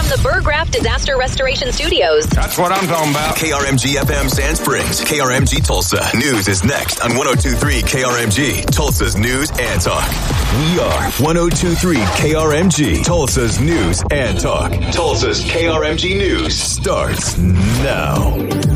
the Burgraft Disaster Restoration Studios. That's what I'm talking about. KRMG FM Sand Springs, KRMG Tulsa. News is next on 102.3 KRMG, Tulsa's News and Talk. We are 102.3 KRMG, Tulsa's News and Talk. Tulsa's KRMG News starts now.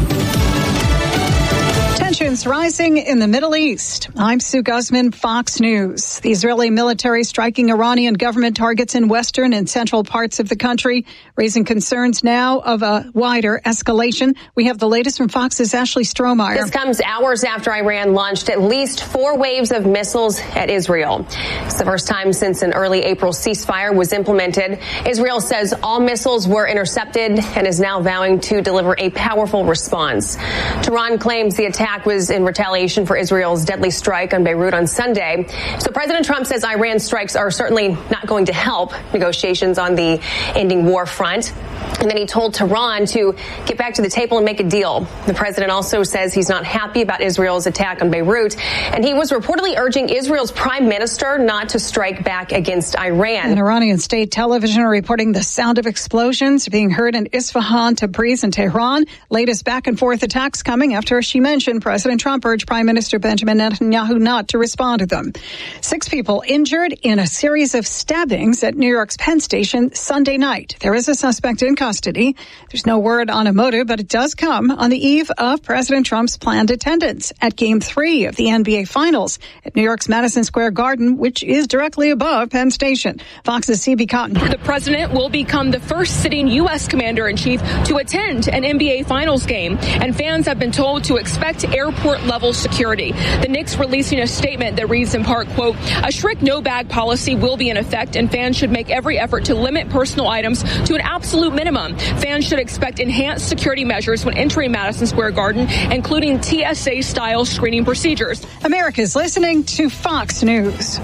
Tensions rising in the Middle East. I'm Sue Guzman, Fox News. The Israeli military striking Iranian government targets in western and central parts of the country, raising concerns now of a wider escalation. We have the latest from Fox's Ashley Strohmeyer. This comes hours after Iran launched at least 4 waves of missiles at Israel. It's the first time since an early April ceasefire was implemented. Israel says all missiles were intercepted and is now vowing to deliver a powerful response. Tehran claims the attack was in retaliation for Israel's deadly strike on Beirut on Sunday. So President Trump says Iran's strikes are certainly not going to help negotiations on the ending war front. And then he told Tehran to get back to the table and make a deal. The president also says he's not happy about Israel's attack on Beirut. And he was reportedly urging Israel's prime minister not to strike back against Iran. An Iranian state television are reporting the sound of explosions being heard in Isfahan, Tabriz, and Tehran. Latest back and forth attacks coming after, as she mentioned, President Trump urged Prime Minister Benjamin Netanyahu not to respond to them. 6 people injured in a series of stabbings at New York's Penn Station Sunday night. There is a suspect in custody. There's no word on a motive, but it does come on the eve of President Trump's planned attendance at Game 3 of the NBA Finals at New York's Madison Square Garden, which is directly above Penn Station. Fox's C.B. Cotton. The president will become the first sitting U.S. commander-in-chief to attend an NBA Finals game, and fans have been told to expect airport-level security. The Knicks releasing a statement that reads in part, quote, a strict no-bag policy will be in effect, and fans should make every effort to limit personal items to an absolute minimum. Fans should expect enhanced security measures when entering Madison Square Garden, including TSA-style screening procedures. America's listening to Fox News.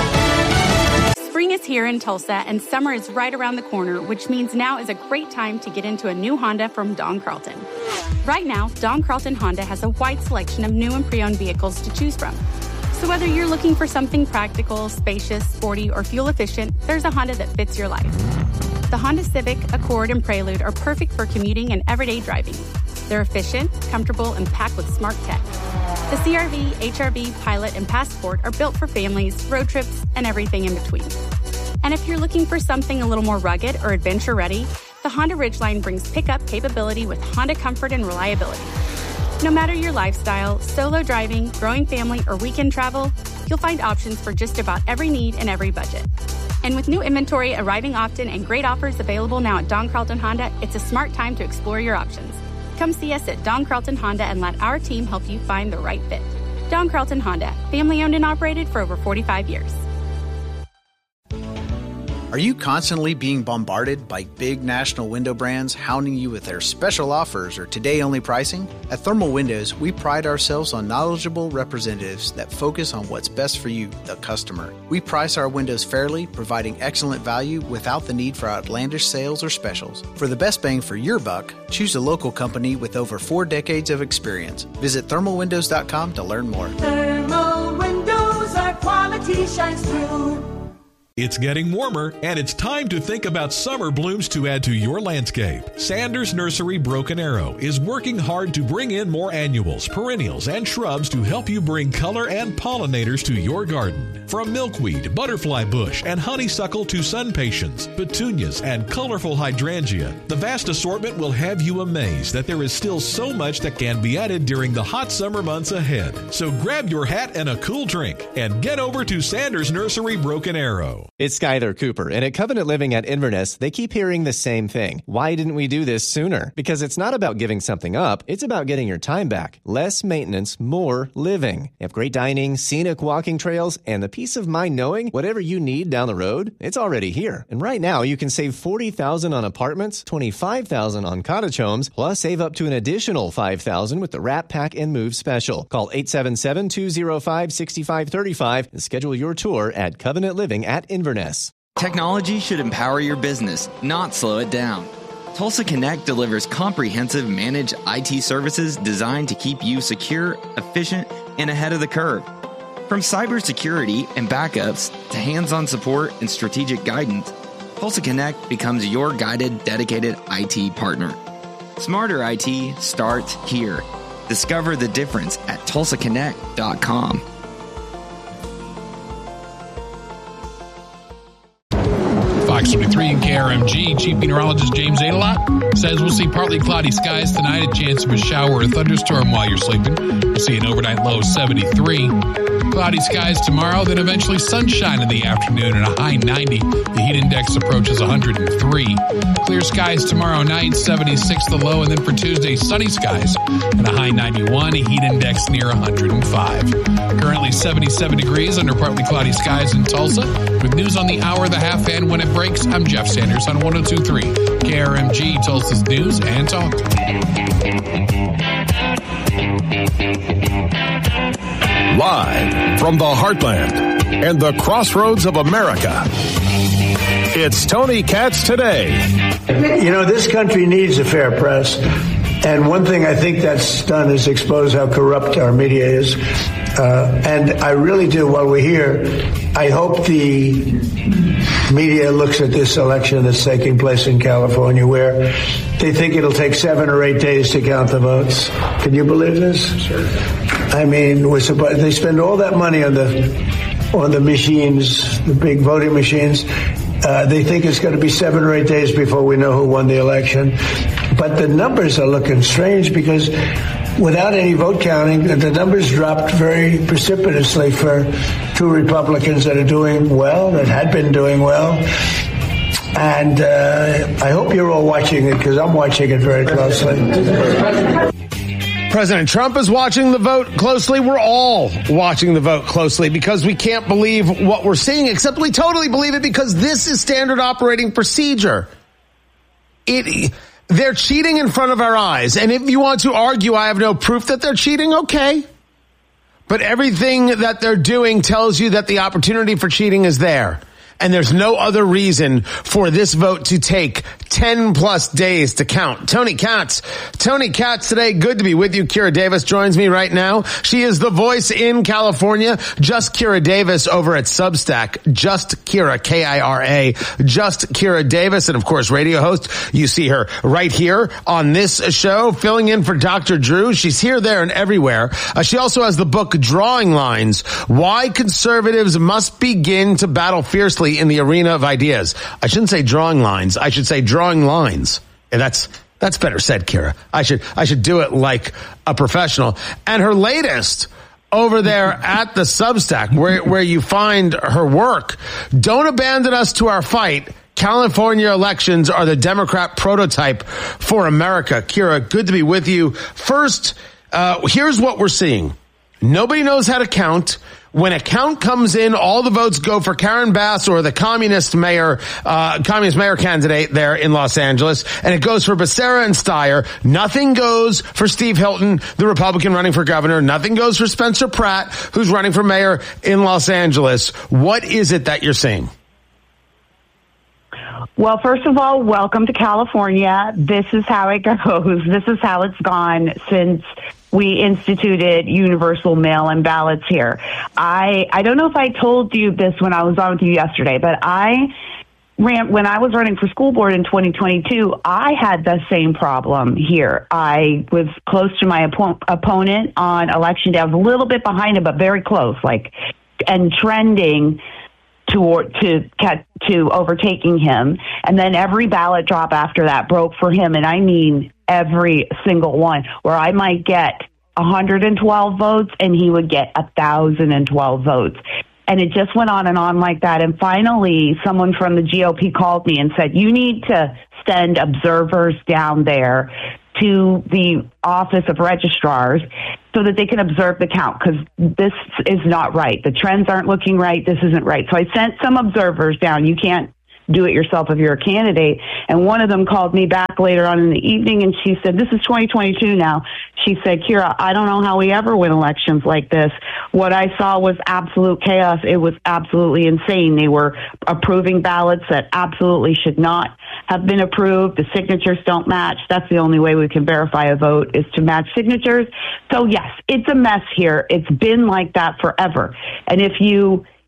Spring is here in Tulsa, and summer is right around the corner, which means now is a great time to get into a new Honda from Don Carlton. Right now, Don Carlton Honda has a wide selection of new and pre-owned vehicles to choose from. So whether you're looking for something practical, spacious, sporty, or fuel-efficient, there's a Honda that fits your life. The Honda Civic, Accord, and Prelude are perfect for commuting and everyday driving. They're efficient, comfortable, and packed with smart tech. The CR-V, HR-V, Pilot, and Passport are built for families, road trips, and everything in between. And if you're looking for something a little more rugged or adventure-ready, the Honda Ridgeline brings pickup capability with Honda comfort and reliability. No matter your lifestyle, solo driving, growing family, or weekend travel, you'll find options for just about every need and every budget. And with new inventory arriving often and great offers available now at Don Carlton Honda, it's a smart time to explore your options. Come see us at Don Carlton Honda and let our team help you find the right fit. Don Carlton Honda, family owned and operated for over 45 years. Are you constantly being bombarded by big national window brands hounding you with their special offers or today-only pricing? At Thermal Windows, we pride ourselves on knowledgeable representatives that focus on what's best for you, the customer. We price our windows fairly, providing excellent value without the need for outlandish sales or specials. For the best bang for your buck, choose a local company with over 4 decades of experience. Visit thermalwindows.com to learn more. Thermal Windows, our quality shines through. It's getting warmer, and it's time to think about summer blooms to add to your landscape. Sanders Nursery Broken Arrow is working hard to bring in more annuals, perennials, and shrubs to help you bring color and pollinators to your garden. From milkweed, butterfly bush, and honeysuckle to sun patience, petunias, and colorful hydrangea, the vast assortment will have you amazed that there is still so much that can be added during the hot summer months ahead. So grab your hat and a cool drink and get over to Sanders Nursery Broken Arrow. It's Skyler Cooper, and at Covenant Living at Inverness, they keep hearing the same thing. Why didn't we do this sooner? Because it's not about giving something up, it's about getting your time back. Less maintenance, more living. They have great dining, scenic walking trails, and the peace of mind knowing whatever you need down the road, it's already here. And right now, you can save $40,000 on apartments, $25,000 on cottage homes, plus save up to an additional $5,000 with the Wrap, Pack, and Move special. Call 877-205-6535 and schedule your tour at Covenant Living at Inverness. Technology should empower your business, not slow it down. Tulsa Connect delivers comprehensive managed IT services designed to keep you secure, efficient, and ahead of the curve. From cybersecurity and backups to hands-on support and strategic guidance, Tulsa Connect becomes your guided, dedicated IT partner. Smarter IT starts here. Discover the difference at TulsaConnect.com. Fox 23 and KRMG, Chief Meteorologist James Adelot says we'll see partly cloudy skies tonight, a chance of a shower or thunderstorm while you're sleeping. We'll see an overnight low of 73. Cloudy skies tomorrow, then eventually sunshine in the afternoon and a high 90. The heat index approaches 103. Clear skies tomorrow night, 76 the low, and then for Tuesday, sunny skies and a high 91, a heat index near 105. Currently 77 degrees under partly cloudy skies in Tulsa. With news on the hour, the half, and when it breaks, I'm Jeff Sanders on 102.3 KRMG, Tulsa's News and Talk. Live from the heartland and the crossroads of America, it's Tony Katz Today. You know, this country needs a fair press. And one thing I think that's done is expose how corrupt our media is. And I really do, while we're here, I hope the media looks at this election that's taking place in California, where they think it'll take 7 or 8 days to count the votes. Can you believe this? Sure. I mean, they spend all that money on the machines, the big voting machines. They think it's going to be 7 or 8 days before we know who won the election. But the numbers are looking strange because without any vote counting, the numbers dropped very precipitously for 2 Republicans that are doing well, that had been doing well. And I hope you're all watching it, because I'm watching it very closely. President Trump is watching the vote closely. We're all watching the vote closely because we can't believe what we're seeing, except we totally believe it because this is standard operating procedure. They're cheating in front of our eyes. And if you want to argue I have no proof that they're cheating, okay. But everything that they're doing tells you that the opportunity for cheating is there. And there's no other reason for this vote to take 10 plus days to count. Tony Katz today. Good to be with you. Kira Davis joins me right now. She is the voice in California. Just Kira Davis over at Substack. Just Kira, K-I-R-A. Just Kira Davis. And of course, radio host. You see her right here on this show, filling in for Dr. Drew. She's here, there, and everywhere. She also has the book Drawing Lines: Why Conservatives Must Begin to Battle Fiercely in the Arena of Ideas. I shouldn't say drawing lines. I should say drawing lines. And that's better said, Kira. I should do it like a professional. And her latest over there at the Substack, where you find her work, Don't Abandon Us to Our Fight. California elections are the Democrat prototype for America. Kira, good to be with you. First, here's what we're seeing. Nobody knows how to count. When a count comes in, all the votes go for Karen Bass or the communist mayor candidate there in Los Angeles, and it goes for Becerra and Steyer. Nothing goes for Steve Hilton, the Republican running for governor. Nothing goes for Spencer Pratt, who's running for mayor in Los Angeles. What is it that you're seeing? Well, first of all, welcome to California. This is how it goes. This is how it's gone since we instituted universal mail-in ballots here. I don't know if I told you this when I was on with you yesterday, but when I was running for school board in 2022, I had the same problem here. I was close to my opponent on election day. I was a little bit behind him, but very close, and trending to overtaking him. And then every ballot drop after that broke for him. And I mean every single one, where I might get 112 votes and he would get 1,012 votes. And it just went on and on like that. And finally, someone from the GOP called me and said, you need to send observers down there to the Office of Registrars so that they can observe the count, because this is not right. The trends aren't looking right. This isn't right. So I sent some observers down. You can't do it yourself if you're a candidate. And one of them called me back later on in the evening, and she said, this is 2022 now. She said, Kira, I don't know how we ever win elections like this. What I saw was absolute chaos. It was absolutely insane. They were approving ballots that absolutely should not have been approved. The signatures don't match. That's the only way we can verify a vote, is to match signatures. So yes, it's a mess here. It's been like that forever. And if you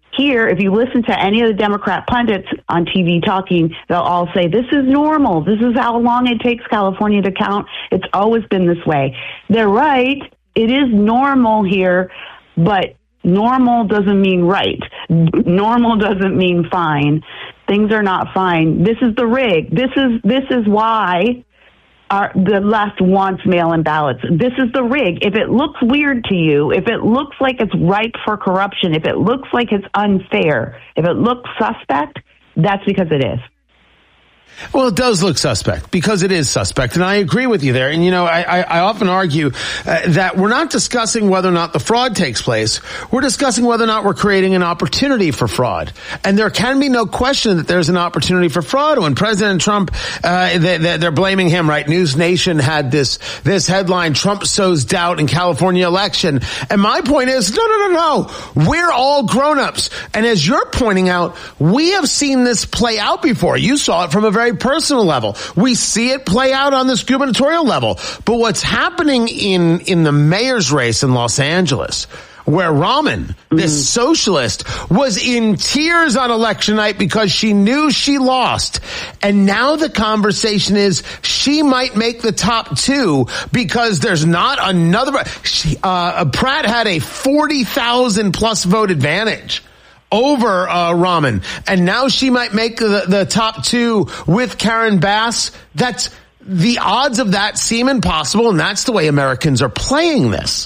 Here, if you listen to any of the Democrat pundits on TV talking, they'll all say, this is normal. This is how long it takes California to count. It's always been this way. They're right. It is normal here, but normal doesn't mean right. Normal doesn't mean fine. Things are not fine. This is the rig. This is why the left wants mail-in ballots. This is the rig. If it looks weird to you, if it looks like it's ripe for corruption, if it looks like it's unfair, if it looks suspect, that's because it is. Well, it does look suspect because it is suspect, and I agree with you there. And, you know, I often argue that we're not discussing whether or not the fraud takes place. We're discussing whether or not we're creating an opportunity for fraud. And there can be no question that there's an opportunity for fraud. When President Trump, they're blaming him, right? News Nation had this headline, Trump sows doubt in California election. And my point is, no. We're all grown-ups. And as you're pointing out, we have seen this play out before. You saw it from a very personal level. We see it play out on this gubernatorial level. But what's happening in the mayor's race in Los Angeles, where Rahman, this socialist, was in tears on election night because she knew she lost. And now the conversation is she might make the top two because there's not another. Pratt had a 40,000 plus vote advantage over Rahman, and now she might make the top two with Karen Bass. That's the odds of that seem impossible, and that's the way Americans are playing this.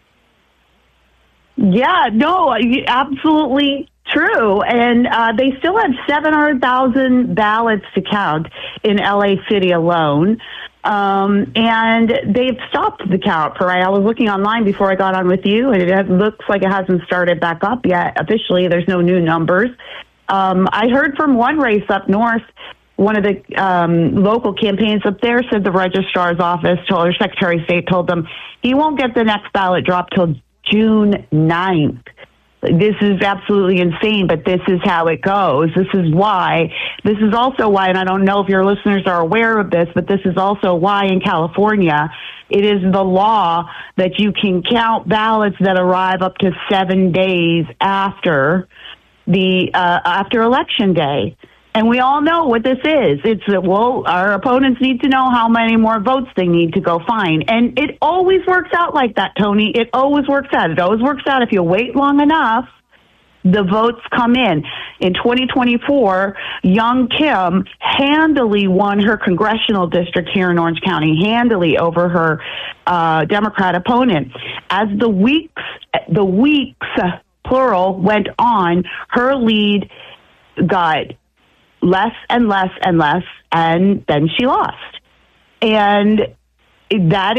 Yeah, no, absolutely true. And they still have 700,000 ballots to count in LA City alone. And they've stopped the count. I was looking online before I got on with you, and it looks like it hasn't started back up yet. Officially, there's no new numbers. I heard from one race up north, one of the local campaigns up there said the registrar's office told, or Secretary of State told them, he won't get the next ballot drop till June 9th. This is absolutely insane, but this is how it goes. This is also why, and I don't know if your listeners are aware of this, but this is also why in California, it is the law that you can count ballots that arrive up to 7 days after after Election Day. And we all know what this is. It's our opponents need to know how many more votes they need to go find. And it always works out like that, Tony. It always works out. It always works out if you wait long enough, the votes come in. In 2024, Young Kim handily won her congressional district here in Orange County, handily over her Democrat opponent. As the weeks, plural, went on, her lead got less and less and less, and then she lost. And that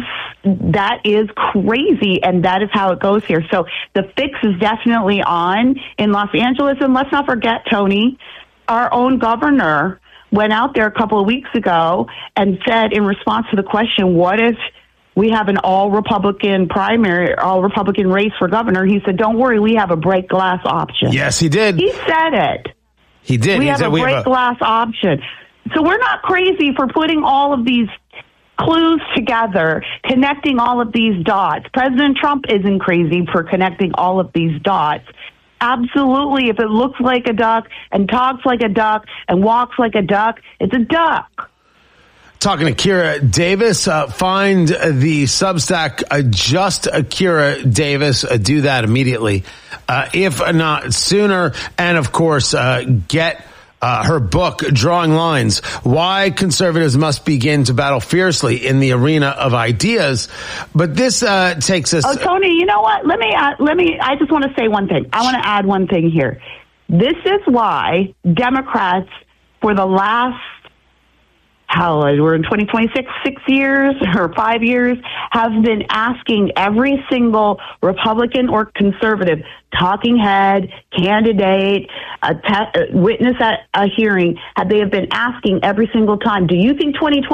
is crazy, and that is how it goes here. So the fix is definitely on in Los Angeles. And let's not forget, Tony, our own governor went out there a couple of weeks ago and said, in response to the question, what if we have an all-Republican primary, all-Republican race for governor? He said, don't worry, we have a break glass option. Yes, he did. He said it. He did. We have a break glass option. So we're not crazy for putting all of these clues together, connecting all of these dots. President Trump isn't crazy for connecting all of these dots. Absolutely. If it looks like a duck and talks like a duck and walks like a duck, it's a duck. Talking to Kira Davis, find the Substack, just Kira Davis, do that immediately, if not sooner. And of course, get her book, Drawing Lines, Why Conservatives Must Begin to Battle Fiercely in the Arena of Ideas. But this takes us... Oh, Tony, you know what? Let me, I just want to say one thing. I want to add one thing here. This is why Democrats, for the last... we're in 2026, 6 years or 5 years, have been asking every single Republican or conservative, talking head, candidate, witness at a hearing, they have been asking every single time, do you think 2020